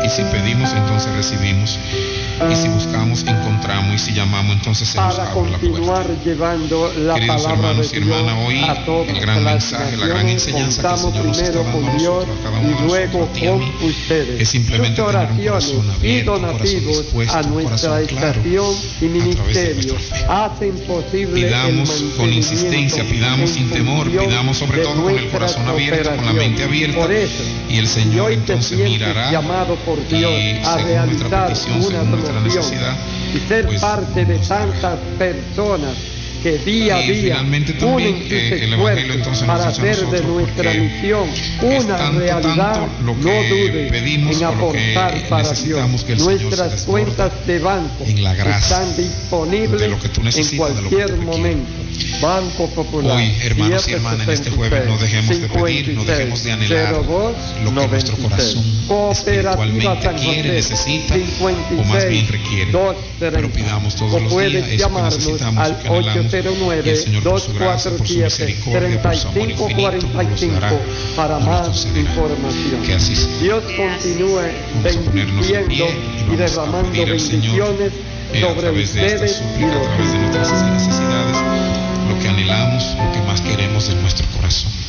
si pedimos, entonces recibimos. Y si buscamos, encontramos. Y si llamamos, entonces se nos abre la puerta. Queridos hermanos y hermanas, hoy el gran mensaje, la gran enseñanza que el Señor nos está dando a nosotros, a cada uno de nosotros, a ti y a mí, es simplemente tener un corazón abierto, un corazón dispuesto, un corazón claro, a través de nuestra fe. Pidamos con insistencia, pidamos sin temor, pidamos sobre todo con el corazón abierto, con la mente abierta, y el Señor entonces mirará y según nuestra petición, según nuestra necesidad, y ser pues, parte de tantas personas que día a día finalmente también el Evangelio entonces nos para dice a hacer de nosotros, nuestra porque misión es una tanto realidad. lo que No dudes pedimos en o lo que aportar para Dios. necesitamos que el Señor se Nuestras desborde cuentas de banco en la gracia están disponibles de lo que tú en necesitas, de lo que cualquier tú requieres. momento. Banco Popular. Hoy, hermanos y hermanas, en este jueves no dejemos de pedir, no dejemos de anhelar lo que nuestro corazón espiritualmente quiere, necesita o más bien requiere. Pero pidamos todos los días eso que necesitamos y que anhelamos, y el Señor por su gracia, por su misericordia, por su amor infinito nos los dará para o nos más concederá. información. Que así sea. Dios continúe Vamos a ponernos en bendiciendo pie y y vamos a derramando pedir al Señor bendiciones a sobre través de esta ustedes y súplica, a los través de nuestras necesidades, lo que anhelamos, lo que más queremos de nuestro corazón.